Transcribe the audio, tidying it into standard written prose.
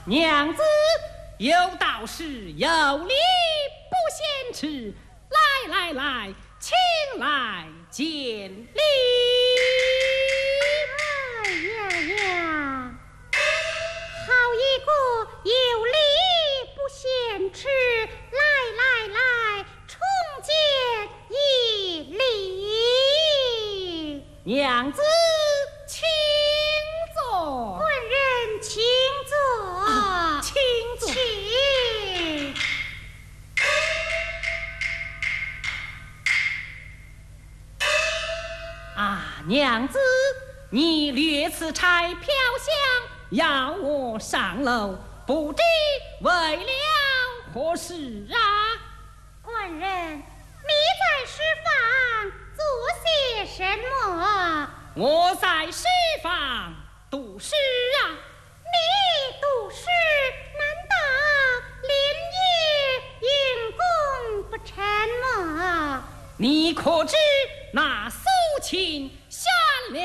娘子有道是有礼不嫌迟，来，请来见礼。 哎呀，好一个有礼不嫌迟，来，重见一礼。 娘子请坐。 官人请坐， 请坐。 请。 娘子，你略此差飘香，要我上楼，不知为了何事啊？ 官人，你在书房做些什么？ 我在书房读诗啊。 你读诗，难道连夜用功不成吗？ 你可知那苏秦小